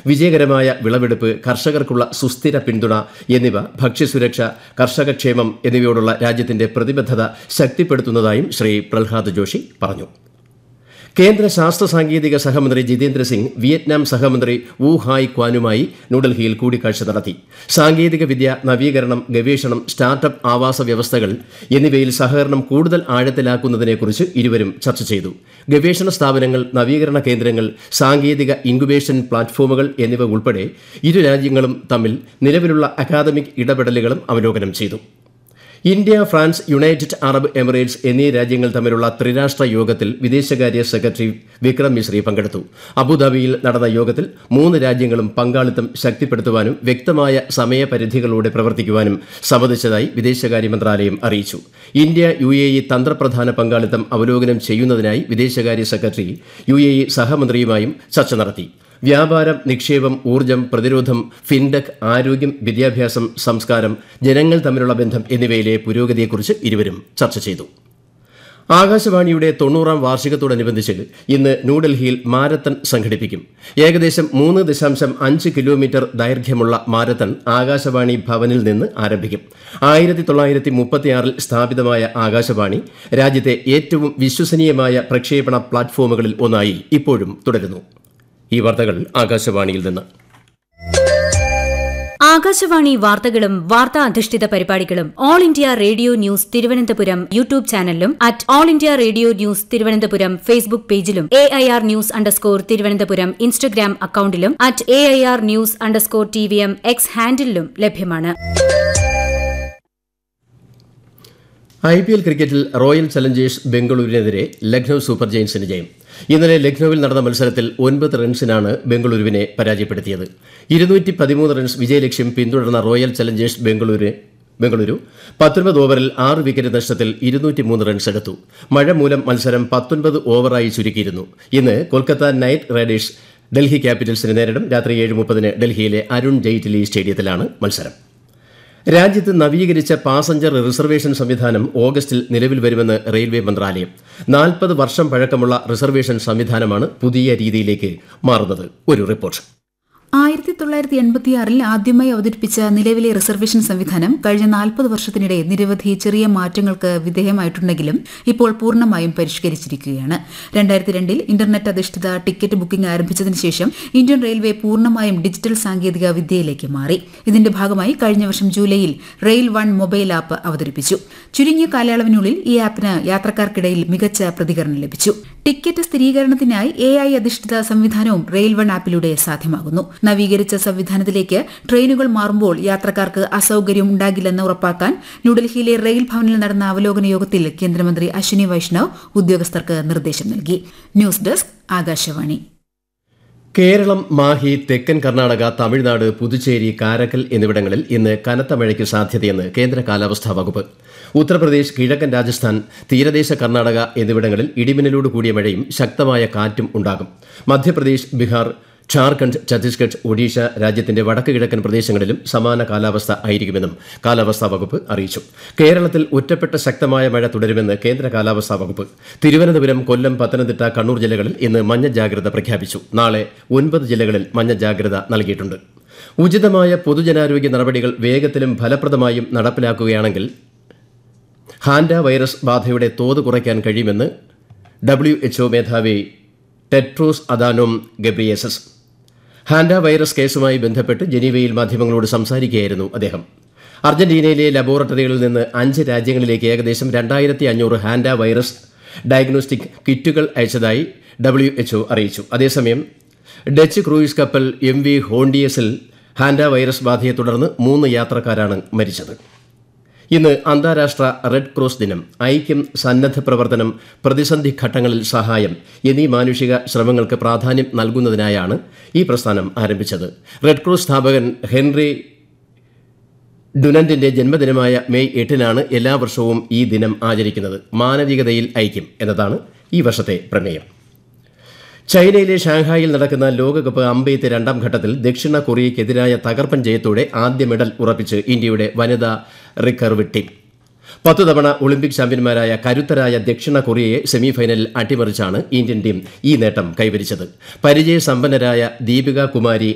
വിജയകരമായ വിളവെടുപ്പ്, കർഷകർക്കുള്ള സുസ്ഥിര പിന്തുണ എന്നിവ ഭക്ഷ്യസുരക്ഷ, കർഷകക്ഷേമം എന്നിവയോടുള്ള രാജ്യത്തിന്റെ പ്രതിബദ്ധത ശക്തിപ്പെടുത്തുന്നതായും ശ്രീ പ്രഹ്ലാദ് ജോഷി പറഞ്ഞു. കേന്ദ്ര ശാസ്ത്ര സാങ്കേതിക സഹമന്ത്രി ജിതേന്ദ്ര സിംഗ് വിയറ്റ്നാം സഹമന്ത്രി വു ഹായ് ക്വാനുമായി ന്യൂഡൽഹിയിൽ കൂടിക്കാഴ്ച നടത്തി. സാങ്കേതിക വിദ്യ, നവീകരണം, ഗവേഷണം, സ്റ്റാർട്ടപ്പ് ആവാസ വ്യവസ്ഥകൾ എന്നിവയിൽ സഹകരണം കൂടുതൽ ആഴത്തിലാക്കുന്നതിനെക്കുറിച്ച് ഇരുവരും ചർച്ച ചെയ്തു. ഗവേഷണ സ്ഥാപനങ്ങൾ, നവീകരണ കേന്ദ്രങ്ങൾ, സാങ്കേതിക ഇൻക്യുബേഷൻ പ്ലാറ്റ്ഫോമുകൾ എന്നിവ ഉൾപ്പെടെ ഇരു രാജ്യങ്ങളും തമ്മിൽ നിലവിലുള്ള അക്കാദമിക് ഇടപെടലുകളും അവലോകനം ചെയ്തു. India, France, United Arab Emirates എന്നീ രാജ്യങ്ങൾ തമ്മിലുള്ള ത്രിരാഷ്ട്ര യോഗത്തിൽ വിദേശകാര്യ സെക്രട്ടറി വിക്രം മിശ്രി പങ്കെടുത്തു. അബുദാബിയിൽ നടന്ന യോഗത്തിൽ 3 രാജ്യങ്ങളും പങ്കാളിത്തം ശക്തിപ്പെടുത്തുവാനും വ്യക്തമായ സമയപരിധികളോടെ പ്രവർത്തിക്കുവാനും സമ്മതിച്ചതായി വിദേശകാര്യ മന്ത്രാലയം അറിയിച്ചു. ഇന്ത്യ UAE തന്ത്രപ്രധാന പങ്കാളിത്തം അവലോകനം ചെയ്യുന്നതിനായി വിദേശകാര്യ സെക്രട്ടറി UAE സഹമന്ത്രിയുമായും ചർച്ച നടത്തി. വ്യാപാരം, നിക്ഷേപം, ഊർജ്ജം, പ്രതിരോധം, ഫിൻടെക്, ആരോഗ്യം, വിദ്യാഭ്യാസം, സംസ്കാരം, ജനങ്ങൾ തമ്മിലുള്ള ബന്ധം എന്നിവയിലെ പുരോഗതിയെക്കുറിച്ച് ഇരുവരും ചർച്ച ചെയ്തു. ആകാശവാണിയുടെ 90ാം വാർഷികത്തോടനുബന്ധിച്ച് ഇന്ന് ന്യൂഡൽഹിയിൽ മാരത്തൺ സംഘടിപ്പിക്കും. ഏകദേശം 3.5 കിലോമീറ്റർ ദൈർഘ്യമുള്ള മാരത്തൺ ആകാശവാണി ഭവനിൽ നിന്ന് ആരംഭിക്കും. 1936 സ്ഥാപിതമായ ആകാശവാണി രാജ്യത്തെ ഏറ്റവും വിശ്വസനീയമായ പ്രക്ഷേപണ പ്ലാറ്റ്ഫോമുകളിൽ ഒന്നായി ഇപ്പോഴും തുടരുന്നു. ഈ വാർത്തകൾ ആകാശവാണിയിൽ നിന്ന്. ആകാശവാണി വാർത്തകളും വാർത്താ അധിഷ്ഠിത പരിപാടികളും all India radio news Thiruvananthapuram YouTube ചാനലിലും @all India radio news Thiruvananthapuram Facebook പേജിലും AIR ന്യൂസ് _ ഇൻസ്റ്റഗ്രാം അക്കൌണ്ടിലും @AIR ന്യൂസ് _ TVM X ഹാൻഡിലും ലഭ്യമാണ്. IPL ക്രിക്കറ്റിൽ റോയൽ ചലഞ്ചേഴ്സ് ബംഗളൂരുവിനെതിരെ ലക്നൌ സൂപ്പർ ജയൻസിന് ജയം. ഇന്നലെ ലക്നൌവിൽ നടന്ന മത്സരത്തിൽ 9 റൺസിനാണ് ബംഗളൂരുവിനെ പരാജയപ്പെടുത്തിയത്. 213 റൺസ് വിജയലക്ഷ്യം പിന്തുടർന്ന റോയൽ ചലഞ്ചേഴ്സ് ബംഗളൂരു 19 ഓവറിൽ 6 വിക്കറ്റ് നഷ്ടത്തിൽ 203 റൺസ് എടുത്തു. മഴ മൂലം മത്സരം 19 ഓവറായി ചുരുക്കിയിരുന്നു. ഇന്ന് കൊൽക്കത്ത നൈറ്റ് റൈഡേഴ്സ് ഡൽഹി ക്യാപിറ്റൽസിനെ നേരിടും. രാത്രി 7:30 ഡൽഹിയിലെ അരുൺ ജെയ്റ്റ്ലി സ്റ്റേഡിയത്തിലാണ് മത്സരം. രാജ്യത്ത് നവീകരിച്ച പാസഞ്ചർ റിസർവേഷൻ സംവിധാനം ഓഗസ്റ്റിൽ നിലവിൽ വരുമെന്ന് റെയിൽവേ മന്ത്രാലയം. 40 വർഷം പഴക്കമുള്ള റിസർവേഷൻ സംവിധാനമാണ് പുതിയ രീതിയിലേക്ക് മാറുന്നത്. ഒരു റിപ്പോർട്ട്. 1986 ആദ്യമായി അവതരിപ്പിച്ച നിലവിലെ റിസർവേഷൻ സംവിധാനം കഴിഞ്ഞ 40 വർഷത്തിനിടെ നിരവധി ചെറിയ മാറ്റങ്ങൾക്ക് വിധേയമായിട്ടുണ്ടെങ്കിലും ഇപ്പോൾ പൂർണ്ണമായും പരിഷ്കരിച്ചിരിക്കുകയാണ്. 2002 ഇന്റർനെറ്റ് അധിഷ്ഠിത ടിക്കറ്റ് ബുക്കിംഗ് ആരംഭിച്ചതിന് ശേഷം ഇന്ത്യൻ റെയിൽവേ പൂർണ്ണമായും ഡിജിറ്റൽ സാങ്കേതിക വിദ്യയിലേക്ക് മാറി. ഇതിന്റെ ഭാഗമായി കഴിഞ്ഞ വർഷം ജൂലൈയിൽ റെയിൽ വൺ മൊബൈൽ ആപ്പ് അവതരിപ്പിച്ചു. ചുരുങ്ങിയ കാലയളവിനുള്ളിൽ ഈ ആപ്പിന് യാത്രക്കാർക്കിടയിൽ മികച്ച പ്രതികരണം ലഭിച്ചു. ടിക്കറ്റ് സ്ഥിരീകരണത്തിനായി AI അധിഷ്ഠിത സംവിധാനവും റെയിൽ വൺ ആപ്പിലൂടെ സാധ്യമാകുന്നു. നവീകരിച്ച സംവിധാനത്തിലേക്ക് ട്രെയിനുകൾ മാറുമ്പോൾ യാത്രക്കാർക്ക് അസൌകര്യം ഉണ്ടാകില്ലെന്ന് ഉറപ്പാക്കാൻ ന്യൂഡൽഹിയിലെ റെയിൽ ഭവനിൽ നടന്ന അവലോകന യോഗത്തിൽ കേന്ദ്രമന്ത്രി അശ്വിനി വൈഷ്ണവ് ഉദ്യോഗസ്ഥർക്ക് നിർദ്ദേശം നൽകി. News desk, Akashvani. കേരളം, മാഹി, തെക്കൻ കർണാടക, തമിഴ്നാട്, പുതുച്ചേരി, കാരക്കൽ എന്നിവിടങ്ങളിൽ ഇന്ന് കനത്ത മഴയ്ക്ക് സാധ്യതയെന്ന് കേന്ദ്ര കാലാവസ്ഥാ വകുപ്പ്. ഉത്തർപ്രദേശ്, കിഴക്കൻ രാജസ്ഥാൻ, തീരദേശ കർണാടക എന്നിവിടങ്ങളിൽ ഇടിമിന്നലോട് കൂടിയ മഴയും ശക്തമായ കാറ്റും ഉണ്ടാകും. മധ്യപ്രദേശ്, ബീഹാർ, ഝാർഖണ്ഡ്, ഛത്തീസ്ഗഡ്, ഒഡീഷ രാജ്യത്തിന്റെ വടക്ക് കിഴക്കൻ പ്രദേശങ്ങളിലും സമാന കാലാവസ്ഥ ആയിരിക്കുമെന്നും കാലാവസ്ഥാ വകുപ്പ് അറിയിച്ചു. കേരളത്തിൽ ഒറ്റപ്പെട്ട ശക്തമായ മഴ തുടരുമെന്ന് കേന്ദ്ര കാലാവസ്ഥാ വകുപ്പ്. തിരുവനന്തപുരം, കൊല്ലം, പത്തനംതിട്ട, കണ്ണൂർ ജില്ലകളിൽ ഇന്ന് മഞ്ഞ ജാഗ്രത പ്രഖ്യാപിച്ചു. നാളെ 9 ജില്ലകളിൽ മഞ്ഞ ജാഗ്രത നൽകിയിട്ടുണ്ട്. ഉചിതമായ പൊതുജനാരോഗ്യ നടപടികൾ വേഗത്തിലും ഫലപ്രദമായും നടപ്പിലാക്കുകയാണെങ്കിൽ ഹാൻഡ വൈറസ് ബാധയുടെ തോത് കുറയ്ക്കാൻ കഴിയുമെന്ന് WHO മേധാവി Tedros Adhanom Ghebreyesus. Hanta virus കേസുമായി ബന്ധപ്പെട്ട് ജനീവയിൽ മാധ്യമങ്ങളോട് സംസാരിക്കുകയായിരുന്നു അദ്ദേഹം. അർജന്റീനയിലെ ലബോറട്ടറികളിൽ നിന്ന് 5 രാജ്യങ്ങളിലേക്ക് ഏകദേശം 2500 ഹാൻഡ വൈറസ് ഡയഗ്നോസ്റ്റിക് കിറ്റുകൾ അയച്ചതായി WHO അറിയിച്ചു. അതേസമയം ഡച്ച് ക്രൂയിസ് കപ്പൽ MV ഹോണ്ടിയസിൽ ഹാൻഡ വൈറസ് ബാധയെ തുടർന്ന് 3 യാത്രക്കാരാണ് മരിച്ചത്. ഇന്ന് അന്താരാഷ്ട്ര റെഡ് ക്രോസ് ദിനം. ഐക്യം, സന്നദ്ധ പ്രവർത്തനം, പ്രതിസന്ധി ഘട്ടങ്ങളിൽ സഹായം എന്നീ മാനുഷിക ശ്രമങ്ങൾക്ക് പ്രാധാന്യം നൽകുന്നതിനായാണ് ഈ പ്രസ്ഥാനം ആരംഭിച്ചത്. റെഡ് ക്രോസ് സ്ഥാപകൻ ഹെൻറി ഡുനന്റിന്റെ ജന്മദിനമായ മെയ് 8 എല്ലാ വർഷവും ഈ ദിനം ആചരിക്കുന്നത്. മാനവികതയിൽ ഐക്യം എന്നതാണ് ഈ വർഷത്തെ പ്രമേയം. ചൈനയിലെ ഷാങ്ഹായിൽ നടക്കുന്ന ലോകകപ്പ് അമ്പെയ്ത്ത് 2ാം ഘട്ടത്തിൽ ദക്ഷിണ കൊറിയയ്ക്കെതിരായ തകർപ്പൻ ജയത്തോടെ ആദ്യ മെഡൽ ഉറപ്പിച്ച് ഇന്ത്യയുടെ വനിതാ റിക്കർവ് ടീം. 10 തവണ ഒളിമ്പിക് ചാമ്പ്യന്മാരായ കരുത്തരായ ദക്ഷിണ കൊറിയയെ സെമിഫൈനലിൽ അട്ടിമറിച്ചാണ് ഇന്ത്യൻ ടീം ഈ നേട്ടം കൈവരിച്ചത്. പരിചയസമ്പന്നരായ ദീപിക കുമാരി,